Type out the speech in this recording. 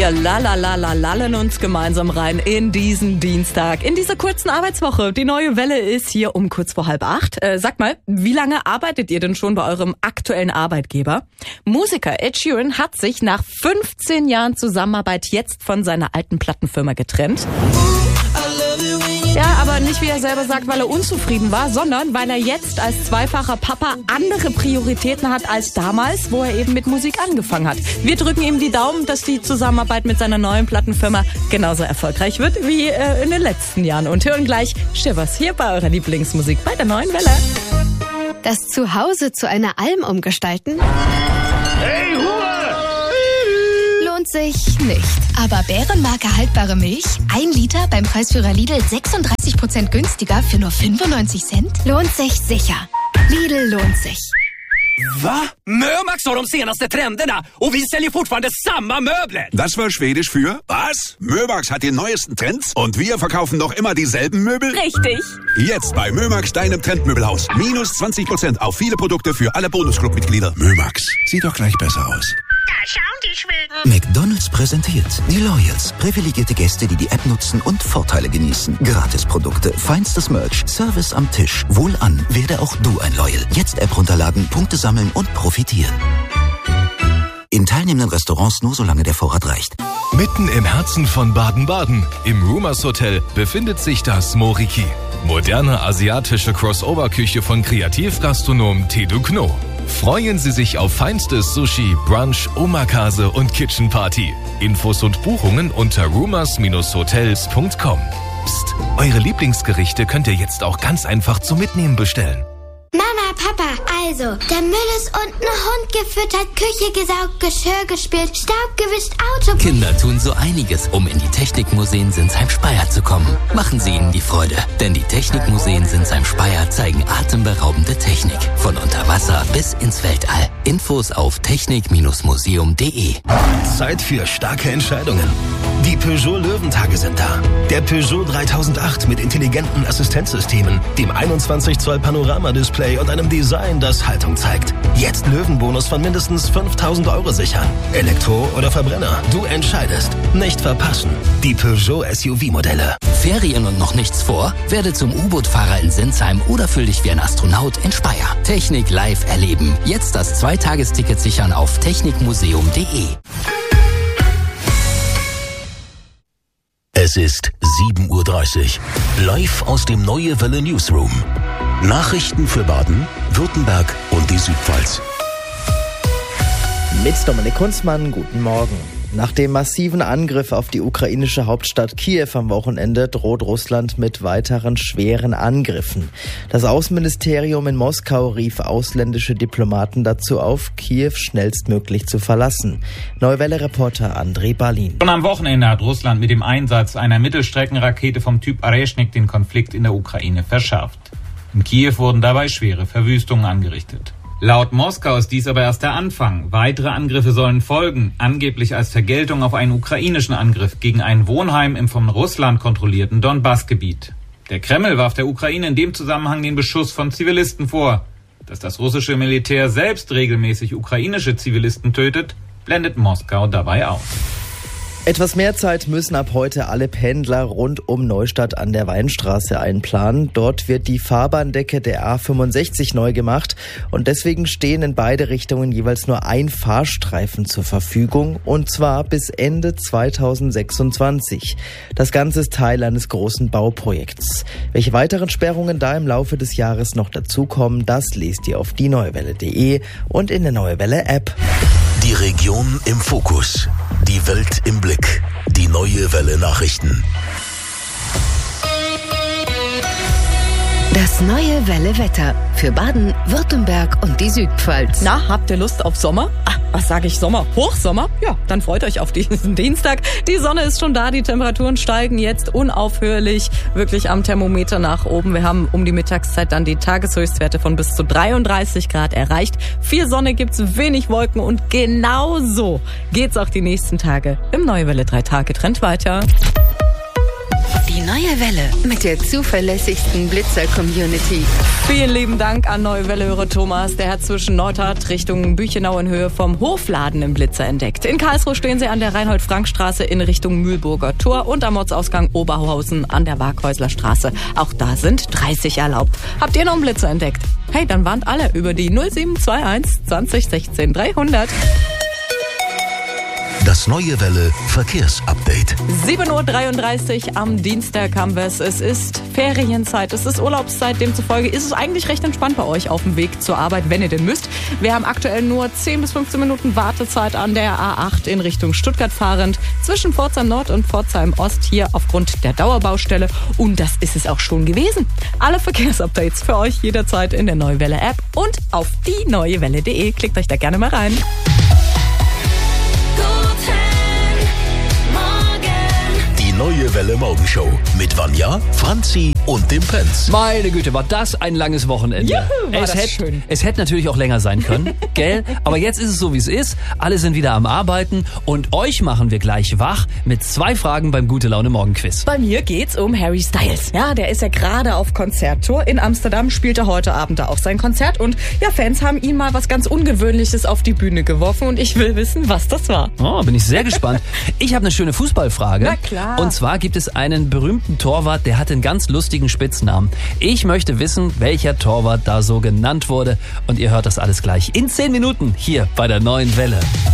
Wir lallen uns gemeinsam rein in diesen Dienstag, in diese kurzen Arbeitswoche. Die neue Welle ist hier um kurz vor 7:30. Sag mal, wie lange arbeitet ihr denn schon bei eurem aktuellen Arbeitgeber? Musiker Ed Sheeran hat sich nach 15 Jahren Zusammenarbeit jetzt von seiner alten Plattenfirma getrennt. Ja, aber nicht, wie er selber sagt, weil er unzufrieden war, sondern weil er jetzt als zweifacher Papa andere Prioritäten hat als damals, wo er eben mit Musik angefangen hat. Wir drücken ihm die Daumen, dass die Zusammenarbeit mit seiner neuen Plattenfirma genauso erfolgreich wird wie in den letzten Jahren. Und hören gleich Shivers hier bei eurer Lieblingsmusik bei der neuen Welle. Das Zuhause zu einer Alm umgestalten? Hey, Ruhe! Lohnt sich nicht. Aber Bärenmarke haltbare Milch? 1 Liter beim Preisführer Lidl 36% günstiger für nur 95 Cent? Lohnt sich sicher. Lidl lohnt sich. Va? Mömax har de senaste trenderna och vi säljer fortfarande samma möbler. Das war Schwedisch für was? Mömax hat die neuesten Trends und wir verkaufen noch immer dieselben Möbel? Richtig. Jetzt bei Mömax, deinem Trendmöbelhaus. Minus 20% auf viele Produkte für alle Bonusclub-Mitglieder. Mömax, sieht doch gleich besser aus. Da schauen die Schweden. McDonald's präsentiert die Loyals. Privilegierte Gäste, die die App nutzen und Vorteile genießen. Gratisprodukte, feinstes Merch, Service am Tisch. Wohlan, werde auch du ein Loyal. Jetzt App runterladen, Punkte sammeln und profitieren. In teilnehmenden Restaurants nur solange der Vorrat reicht. Mitten im Herzen von Baden-Baden, im Rumors Hotel, befindet sich das Moriki. Moderne asiatische Crossover-Küche von Kreativgastronom Tedu Kno. Freuen Sie sich auf feinstes Sushi, Brunch, Omakase und Kitchen Party. Infos und Buchungen unter rumors-hotels.com. Psst, eure Lieblingsgerichte könnt ihr jetzt auch ganz einfach zum Mitnehmen bestellen. Mama, Papa, also, der Müll ist unten, Hund gefüttert, Küche gesaugt, Geschirr gespült, Staub gewischt, Auto... Kinder tun so einiges, um in die Technikmuseen Sinsheim-Speyer zu kommen. Machen Sie ihnen die Freude, denn die Technikmuseen Sinsheim-Speyer zeigen atemberaubende Technik. Von unter Wasser bis ins Weltall. Infos auf technik-museum.de. Zeit für starke Entscheidungen. Die Peugeot Löwentage sind da. Der Peugeot 3008 mit intelligenten Assistenzsystemen, dem 21 Zoll Panoramadisplay und einem Design, das Haltung zeigt. Jetzt Löwenbonus von mindestens 5.000 € sichern. Elektro oder Verbrenner, du entscheidest. Nicht verpassen. Die Peugeot SUV-Modelle. Ferien und noch nichts vor? Werde zum U-Boot-Fahrer in Sinsheim oder fühl dich wie ein Astronaut in Speyer. Technik live erleben. Jetzt das 2-Tagesticket sichern auf technikmuseum.de. Es ist 7:30 Uhr. Live aus dem Neue Welle Newsroom. Nachrichten für Baden, Württemberg und die Südpfalz. Mit Dominik Kunzmann, guten Morgen. Nach dem massiven Angriff auf die ukrainische Hauptstadt Kiew am Wochenende droht Russland mit weiteren schweren Angriffen. Das Außenministerium in Moskau rief ausländische Diplomaten dazu auf, Kiew schnellstmöglich zu verlassen. Neue-Welle-Reporter Andrei Balin. Schon am Wochenende hat Russland mit dem Einsatz einer Mittelstreckenrakete vom Typ Areshnik den Konflikt in der Ukraine verschärft. In Kiew wurden dabei schwere Verwüstungen angerichtet. Laut Moskau ist dies aber erst der Anfang. Weitere Angriffe sollen folgen, angeblich als Vergeltung auf einen ukrainischen Angriff gegen ein Wohnheim im von Russland kontrollierten Donbass-Gebiet. Der Kreml warf der Ukraine in dem Zusammenhang den Beschuss von Zivilisten vor. Dass das russische Militär selbst regelmäßig ukrainische Zivilisten tötet, blendet Moskau dabei aus. Etwas mehr Zeit müssen ab heute alle Pendler rund um Neustadt an der Weinstraße einplanen. Dort wird die Fahrbahndecke der A65 neu gemacht und deswegen stehen in beide Richtungen jeweils nur ein Fahrstreifen zur Verfügung und zwar bis Ende 2026. Das Ganze ist Teil eines großen Bauprojekts. Welche weiteren Sperrungen da im Laufe des Jahres noch dazukommen, das lest ihr auf dieneuewelle.de und in der Neue Welle App. Die Region im Fokus. Die Welt im Blick. Die Neue Welle Nachrichten. Das Neue Welle Wetter für Baden, Württemberg und die Südpfalz. Na, habt ihr Lust auf Sommer? Was sage ich, Sommer? Hochsommer? Ja, dann freut euch auf diesen Dienstag. Die Sonne ist schon da, die Temperaturen steigen jetzt unaufhörlich wirklich am Thermometer nach oben. Wir haben um die Mittagszeit dann die Tageshöchstwerte von bis zu 33 Grad erreicht. Viel Sonne gibt's, wenig Wolken und genau so geht's auch die nächsten Tage im Neue Welle 3-Tage-Trend weiter. Die neue Welle mit der zuverlässigsten Blitzer-Community. Vielen lieben Dank an Neue Welle-Hörer Thomas. Der hat zwischen Neuthardt Richtung Büchenau in Höhe vom Hofladen im Blitzer entdeckt. In Karlsruhe stehen sie an der Reinhold-Frank-Straße in Richtung Mühlburger Tor und am Ortsausgang Oberhausen an der Waghäusler Straße. Auch da sind 30 erlaubt. Habt ihr noch einen Blitzer entdeckt? Hey, dann warnt alle über die 0721 20 16 300. Das Neue Welle Verkehrsupdate. 7.33 Uhr am Dienstag haben wir es. Es ist Ferienzeit, es ist Urlaubszeit. Demzufolge ist es eigentlich recht entspannt bei euch auf dem Weg zur Arbeit, wenn ihr denn müsst. Wir haben aktuell nur 10 bis 15 Minuten Wartezeit an der A8 in Richtung Stuttgart fahrend. Zwischen Pforzheim Nord und Pforzheim Ost hier aufgrund der Dauerbaustelle. Und das ist es auch schon gewesen. Alle Verkehrsupdates für euch jederzeit in der Neue Welle App und auf dieneuewelle.de. Klickt euch da gerne mal rein. Neue Welle Morgenshow mit Vanja, Franzi und dem Prinz. Meine Güte, war das ein langes Wochenende. Juhu, war das schön. Es hätte natürlich auch länger sein können, gell? Aber jetzt ist es so, wie es ist. Alle sind wieder am Arbeiten und euch machen wir gleich wach mit 2 Fragen beim Gute-Laune-Morgen-Quiz. Bei mir geht's um Harry Styles. Ja, der ist ja gerade auf Konzerttour. In Amsterdam spielt er heute Abend da auch sein Konzert und ja, Fans haben ihm mal was ganz Ungewöhnliches auf die Bühne geworfen und ich will wissen, was das war. Oh, bin ich sehr gespannt. Ich habe eine schöne Fußballfrage. Na klar. Und zwar gibt es einen berühmten Torwart, der hat einen ganz lustigen Spitznamen. Ich möchte wissen, welcher Torwart da so genannt wurde. Und ihr hört das alles gleich in 10 Minuten hier bei der Neuen Welle.